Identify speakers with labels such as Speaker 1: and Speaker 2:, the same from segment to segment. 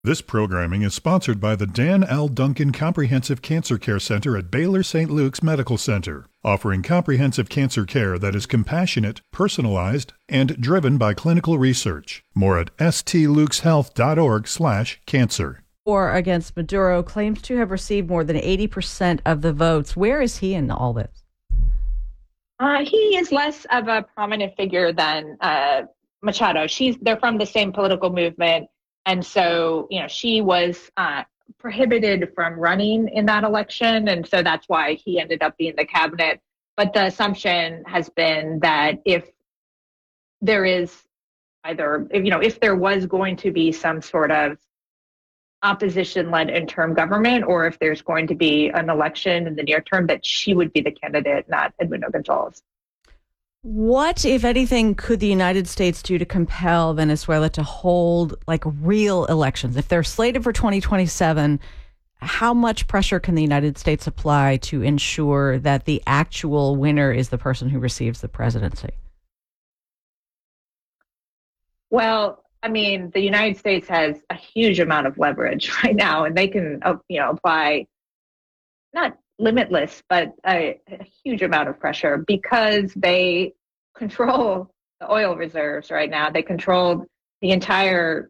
Speaker 1: This programming is sponsored by the Dan L. Duncan Comprehensive Cancer Care Center at Baylor St. Luke's Medical Center, offering comprehensive cancer care that is compassionate, personalized, and driven by clinical research. More at stlukeshealth.org/cancer.
Speaker 2: Or against Maduro claims to have received more than 80% of the votes. Where is he in all this?
Speaker 3: He is less of a prominent figure than Machado. They're from the same political movement. And so, she was prohibited from running in that election. And so that's why he ended up being the cabinet. But the assumption has been that if there is if there was going to be some sort of opposition-led interim government, or if there's going to be an election in the near term, that she would be the candidate, not Edmundo Gonzalez.
Speaker 2: What, if anything, could the United States do to compel Venezuela to hold real elections? If they're slated for 2027, how much pressure can the United States apply to ensure that the actual winner is the person who receives the presidency?
Speaker 3: Well, the United States has a huge amount of leverage right now, and they can, apply not limitless, but a huge amount of pressure because they control the oil reserves right now. They control the entire,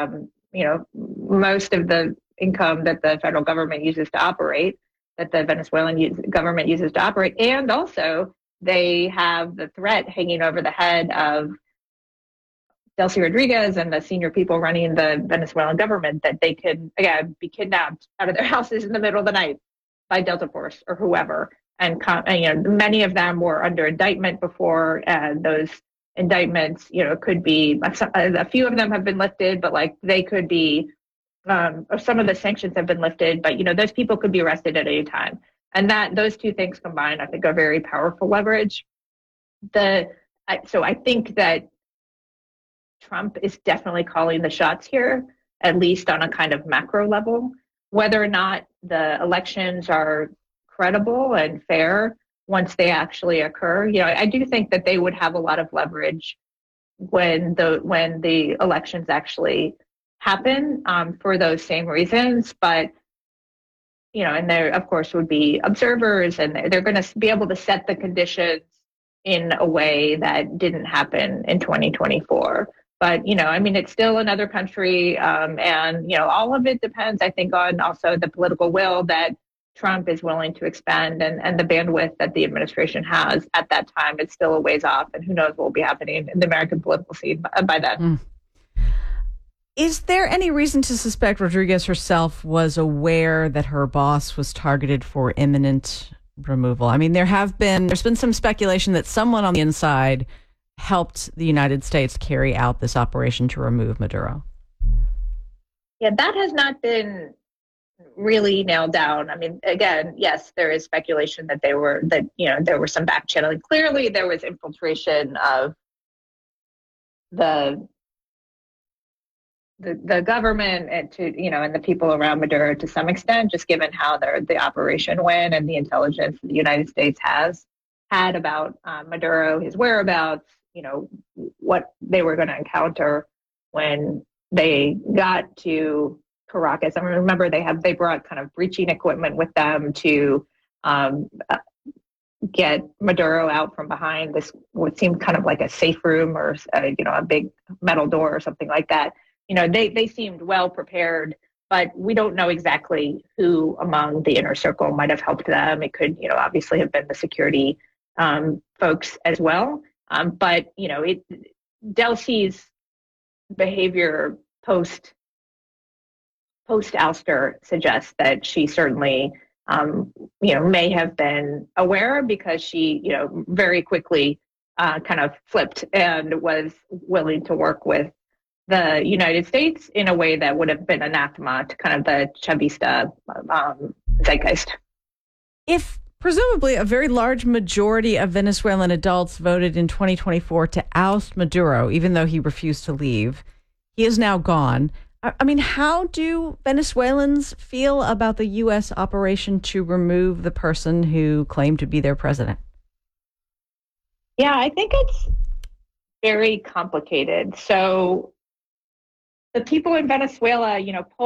Speaker 3: most of the income that the federal government uses to operate, that the Venezuelan government uses to operate. And also they have the threat hanging over the head of Delcy Rodriguez and the senior people running the Venezuelan government that they could, again, be kidnapped out of their houses in the middle of the night by Delta Force or whoever. And many of them were under indictment before, and those indictments, could be, a few of them have been lifted, but they could be, or some of the sanctions have been lifted, but those people could be arrested at any time. And those two things combined, I think, are very powerful leverage. So I think that Trump is definitely calling the shots here, at least on a kind of macro level. Whether or not the elections are credible and fair once they actually occur, I do think that they would have a lot of leverage when the elections actually happen, for those same reasons. But and there of course would be observers, and they're going to be able to set the conditions in a way that didn't happen in 2024. But, it's still another country. And, all of it depends, I think, on also the political will that Trump is willing to expend, and the bandwidth that the administration has at that time. It's still a ways off, and who knows what will be happening in the American political scene by then.
Speaker 2: Is there any reason to suspect Rodriguez herself was aware that her boss was targeted for imminent removal? There's been some speculation that someone on the inside helped the United States carry out this operation to remove Maduro.
Speaker 3: Yeah, that has not been really nailed down. Again, yes, there is speculation that there were some back channeling. Clearly, there was infiltration of the government and and the people around Maduro to some extent, just given how the operation went and the intelligence the United States has had about Maduro, his whereabouts, what they were going to encounter when they got to Caracas. I remember they brought kind of breaching equipment with them to get Maduro out from behind this, what seemed kind of like a safe room or a big metal door or something like that. They seemed well prepared, but we don't know exactly who among the inner circle might have helped them. It could, obviously have been the security folks as well. But Delcy's behavior post ouster suggests that she certainly, may have been aware, because she, very quickly kind of flipped and was willing to work with the United States in a way that would have been anathema to kind of the Chavista zeitgeist.
Speaker 2: If presumably a very large majority of Venezuelan adults voted in 2024 to oust Maduro, even though he refused to leave, he is now gone. How do Venezuelans feel about the U.S. operation to remove the person who claimed to be their president?
Speaker 3: Yeah, I think it's very complicated. So the people in Venezuela,